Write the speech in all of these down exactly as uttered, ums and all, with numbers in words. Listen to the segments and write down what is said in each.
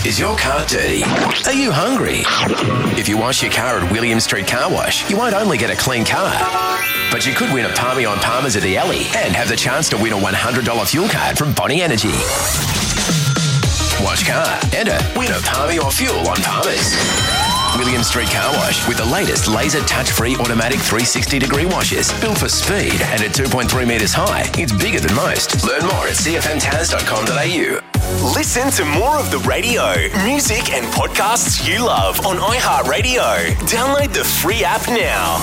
Is your car dirty? Are you hungry? If you wash your car at William Street Car Wash, you won't only get a clean car, but you could win a Palmy on Palmers at the Alley and have the chance to win a one hundred dollars fuel card from Bonnie Energy. Wash car, enter, win a Palmy or fuel on Palmers. William Street Car Wash with the latest laser touch-free automatic three sixty degree washes. Built for speed and at two point three metres high, it's bigger than most. Learn more at c f m taz dot com dot a u. Listen to more of the radio, music and podcasts you love on iHeartRadio. Download the free app now.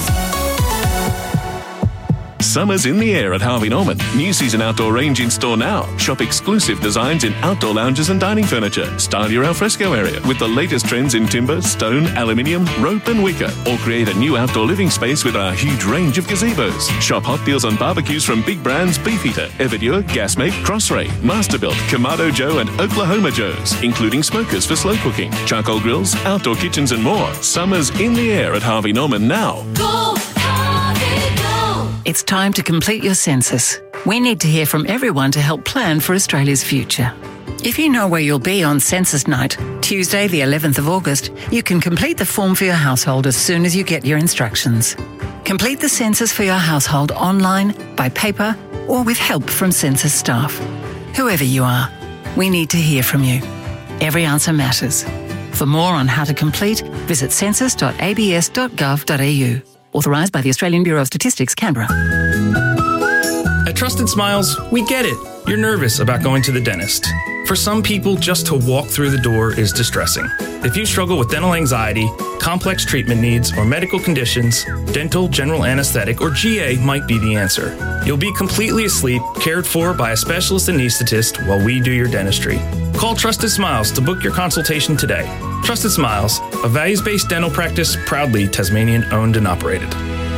Summer's in the air at Harvey Norman. New season outdoor range in store now. Shop exclusive designs in outdoor lounges and dining furniture. Style your alfresco area with the latest trends in timber, stone, aluminium, rope and wicker. Or create a new outdoor living space with our huge range of gazebos. Shop hot deals on barbecues from big brands Beefeater, Everdure, Gasmate, Crossray, Masterbuilt, Kamado Joe and Oklahoma Joe's, including smokers for slow cooking, charcoal grills, outdoor kitchens and more. Summer's in the air at Harvey Norman now. Go, Harvey, go! It's time to complete your census. We need to hear from everyone to help plan for Australia's future. If you know where you'll be on census night, Tuesday the eleventh of August, you can complete the form for your household as soon as you get your instructions. Complete the census for your household online, by paper, or with help from census staff. Whoever you are, we need to hear from you. Every answer matters. For more on how to complete, visit census dot a b s dot gov dot a u. Authorised by the Australian Bureau of Statistics, Canberra. At Trusted Smiles, we get it. You're nervous about going to the dentist. For some people, just to walk through the door is distressing. If you struggle with dental anxiety, complex treatment needs, or medical conditions, dental, general anesthetic, or G A might be the answer. You'll be completely asleep, cared for by a specialist anaesthetist while we do your dentistry. Call Trusted Smiles to book your consultation today. Trusted Smiles, a values-based dental practice proudly Tasmanian-owned and operated.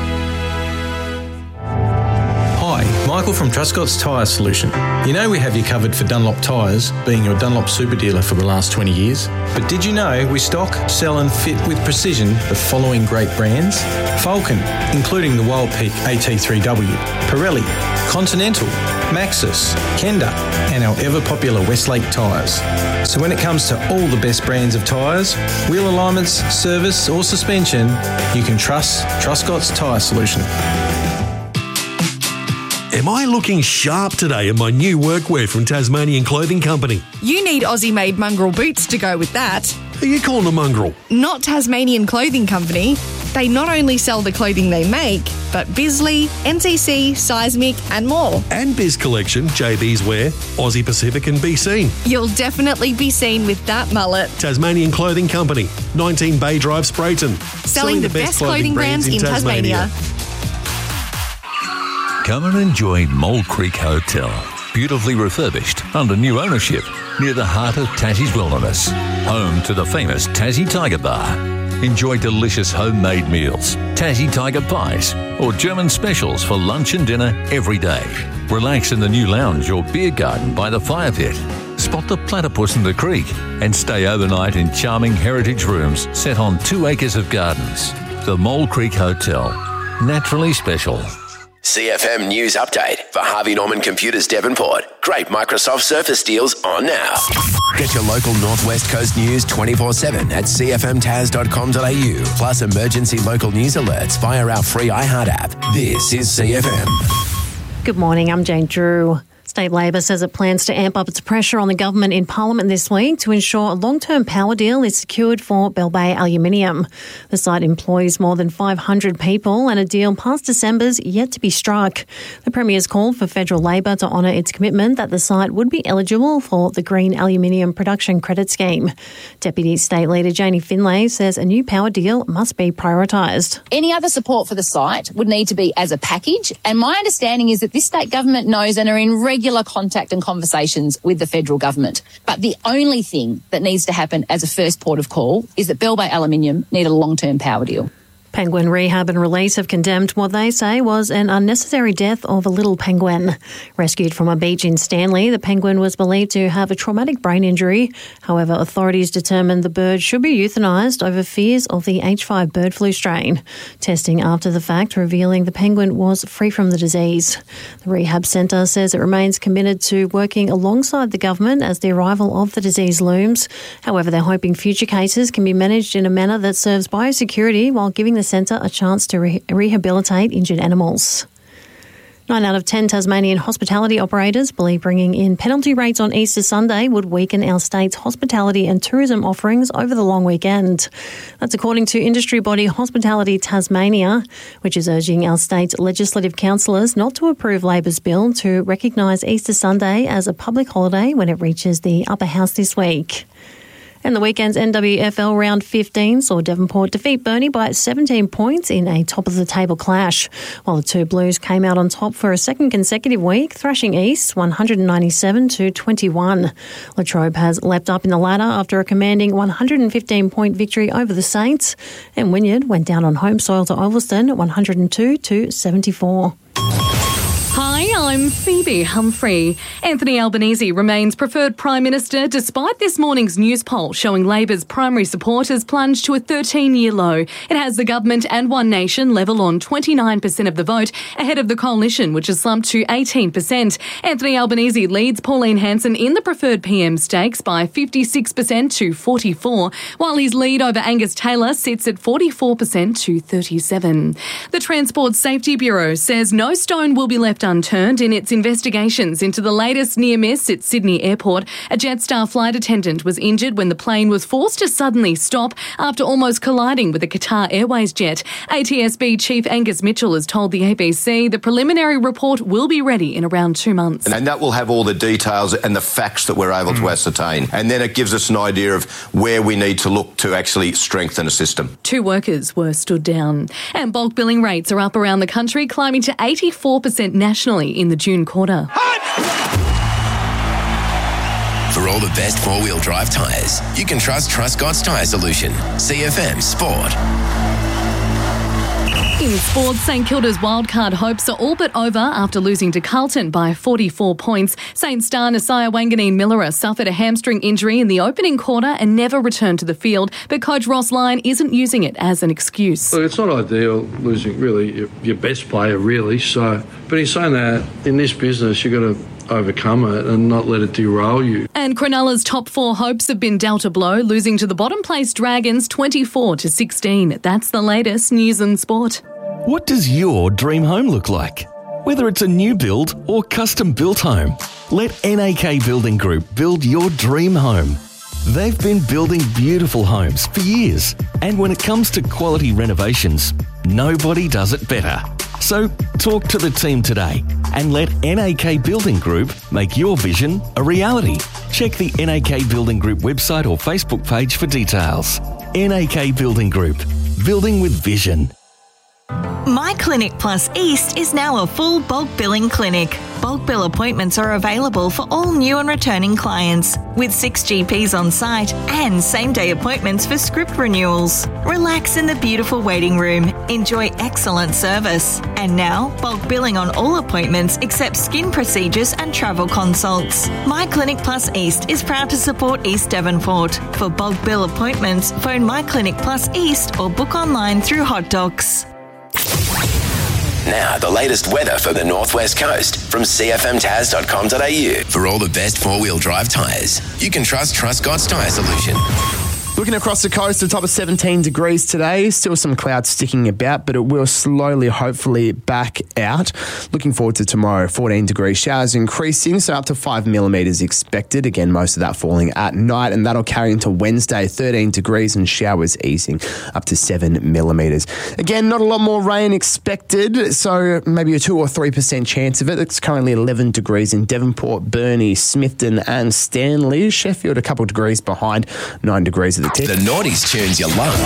Hi, Michael from Truscott's Tyre Solution. You know we have you covered for Dunlop tyres, being your Dunlop super dealer for the last twenty years. But did you know we stock, sell and fit with precision the following great brands? Vulcan, including the Wild Peak A T three W, Pirelli, Continental, Maxxis, Kenda and our ever-popular Westlake tyres. So when it comes to all the best brands of tyres, wheel alignments, service or suspension, you can trust Truscott's Tyre Solution. Am I looking sharp today in my new workwear from Tasmanian Clothing Company? You need Aussie-made mongrel boots to go with that. Are you calling a mongrel? Not Tasmanian Clothing Company. They not only sell the clothing they make, but Bisley, N C C, Seismic and more. And Biz Collection, J B's Wear, Aussie Pacific and Be Seen. You'll definitely be seen with that mullet. Tasmanian Clothing Company, nineteen Bay Drive, Sprayton. Selling, Selling the, the best, best clothing, clothing brands, brands in Tasmania. Tasmania. Come and enjoy Mole Creek Hotel. Beautifully refurbished, under new ownership, near the heart of Tassie's wilderness. Home to the famous Tassie Tiger Bar. Enjoy delicious homemade meals, Tassie Tiger pies, or German specials for lunch and dinner every day. Relax in the new lounge or beer garden by the fire pit. Spot the platypus in the creek and stay overnight in charming heritage rooms set on two acres of gardens. The Mole Creek Hotel. Naturally special. C F M News Update for Harvey Norman Computers Devonport. Great Microsoft Surface deals on now. Get your local Northwest Coast news twenty-four seven at c f m taz dot com dot a u. Plus emergency local news alerts via our free iHeart app. This is C F M. Good morning, I'm Jane Drew. State Labor says it plans to amp up its pressure on the government in Parliament this week to ensure a long-term power deal is secured for Bell Bay Aluminium. The site employs more than five hundred people and a deal past December's yet to be struck. The Premier's called for federal Labor to honour its commitment that the site would be eligible for the Green Aluminium Production Credit Scheme. Deputy State Leader Janie Finlay says a new power deal must be prioritised. Any other support for the site would need to be as a package, and my understanding is that this state government knows and are in regular regular contact and conversations with the federal government. But the only thing that needs to happen as a first port of call is that Bell Bay Aluminium need a long-term power deal. Penguin Rehab and Release have condemned what they say was an unnecessary death of a little penguin. Rescued from a beach in Stanley, the penguin was believed to have a traumatic brain injury. However, authorities determined the bird should be euthanised over fears of the H five bird flu strain. Testing after the fact revealing the penguin was free from the disease. The rehab centre says it remains committed to working alongside the government as the arrival of the disease looms. However, they're hoping future cases can be managed in a manner that serves biosecurity while giving the centre a chance to re- rehabilitate injured animals. Nine out of ten Tasmanian hospitality operators believe bringing in penalty rates on Easter Sunday would weaken our state's hospitality and tourism offerings over the long weekend. That's according to industry body Hospitality Tasmania, which is urging our state's legislative councillors not to approve Labor's bill to recognise Easter Sunday as a public holiday when it reaches the upper house this week. And the weekend's N W F L round fifteen saw Devonport defeat Burnie by seventeen points in a top-of-the-table clash, while the two Blues came out on top for a second consecutive week, thrashing East one ninety-seven to twenty-one. Latrobe has leapt up in the ladder after a commanding one hundred fifteen point victory over the Saints, and Wynyard went down on home soil to Ulverston one hundred two to seventy-four. Hi, I'm Phoebe Humphrey. Anthony Albanese remains preferred Prime Minister despite this morning's news poll showing Labor's primary support has plunged to a thirteen-year low. It has the government and One Nation level on twenty-nine percent of the vote, ahead of the coalition, which has slumped to eighteen percent. Anthony Albanese leads Pauline Hanson in the preferred P M stakes by fifty-six percent to forty-four, while his lead over Angus Taylor sits at forty-four percent to thirty-seven. The Transport Safety Bureau says no stone will be left unturned in its investigations into the latest near miss at Sydney Airport. A Jetstar flight attendant was injured when the plane was forced to suddenly stop after almost colliding with a Qatar Airways jet. A T S B Chief Angus Mitchell has told the A B C the preliminary report will be ready in around two months. And that will have all the details and the facts that we're able mm. to ascertain. And then it gives us an idea of where we need to look to actually strengthen a system. Two workers were stood down. And bulk billing rates are up around the country, climbing to eighty-four percent nationally in the June quarter. For all the best four-wheel drive tyres, you can trust Truscott's Tyre Solution. C F M Sport. In sports, St Kilda's wildcard hopes are all but over after losing to Carlton by forty-four points. Saint star Nasiah Wanganeen-Miller suffered a hamstring injury in the opening quarter and never returned to the field, but coach Ross Lyon isn't using it as an excuse. Look, it's not ideal losing really your, your best player, really. So, but he's saying that in this business you've got to overcome it and not let it derail you. And Cronulla's top four hopes have been dealt a blow, losing to the bottom place Dragons twenty-four to sixteen. That's the latest news and sport. What does your dream home look like? Whether it's a new build or custom-built home, let N A K Building Group build your dream home. They've been building beautiful homes for years, and when it comes to quality renovations, nobody does it better. So talk to the team today and let N A K Building Group make your vision a reality. Check the N A K Building Group website or Facebook page for details. N A K Building Group, building with vision. My Clinic Plus East is now a full bulk billing clinic. Bulk bill appointments are available for all new and returning clients, with six G Ps on site and same-day appointments for script renewals. Relax in the beautiful waiting room. Enjoy excellent service. And now, bulk billing on all appointments except skin procedures and travel consults. My Clinic Plus East is proud to support East Devonport. For bulk bill appointments, phone My Clinic Plus East or book online through Hot Docs. Now, the latest weather for the Northwest Coast from c f m taz dot com dot a u. For all the best four-wheel drive tyres, you can trust Truscott's Tyre Solution. Looking across the coast, a top of seventeen degrees today. Still some clouds sticking about, but it will slowly, hopefully, back out. Looking forward to tomorrow, fourteen degrees. Showers increasing, so up to five millimetres expected. Again, most of that falling at night, and that'll carry into Wednesday, thirteen degrees and showers easing up to seven millimetres. Again, not a lot more rain expected, so maybe a two or three percent chance of it. It's currently eleven degrees in Devonport, Burnie, Smithton and Stanley. Sheffield a couple of degrees behind, nine degrees at the tip. The Naughties tunes you love.